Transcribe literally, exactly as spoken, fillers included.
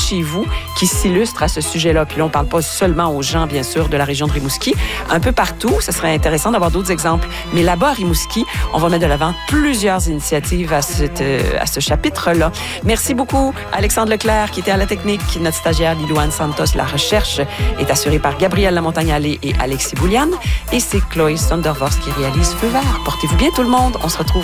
chez vous qui s'illustrent à ce sujet-là. Puis là, on ne parle pas seulement aux gens, bien sûr, de la région de Rimouski. Un peu partout, ce serait intéressant d'avoir d'autres exemples. Mais là-bas, à Rimouski, on va mettre de l'avant plusieurs initiatives à, cette, à ce chapitre-là. Merci beaucoup, Alexandre Leclerc, qui était à la technique, notre stagiaire Lilouane Santos. La recherche est assurée par Gabriel Lamontagne-Allé et Alexis Bouliane. Et c'est Chloé Sondervorst qui réalise Feu vert. Portez-vous bien, tout le monde. On se retrouve